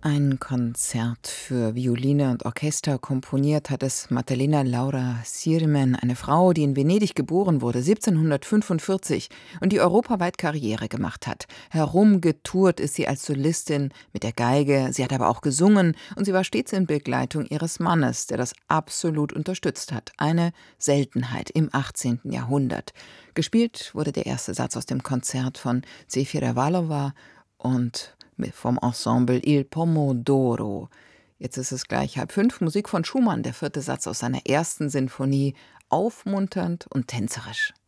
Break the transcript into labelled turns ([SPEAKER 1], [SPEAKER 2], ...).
[SPEAKER 1] Ein Konzert für Violine und Orchester komponiert hat es Maddalena Laura Sirmen, eine Frau, die in Venedig geboren wurde, 1745, und die europaweit Karriere gemacht hat. Herumgetourt ist sie als Solistin mit der Geige, sie hat aber auch gesungen und sie war stets in Begleitung ihres Mannes, der das absolut unterstützt hat. Eine Seltenheit im 18. Jahrhundert. Gespielt wurde der erste Satz aus dem Konzert von Zefira Vallova und vom Ensemble Il Pomodoro. Jetzt ist es gleich 4:30, Musik von Schumann, der vierte Satz aus seiner ersten Sinfonie, aufmunternd und tänzerisch.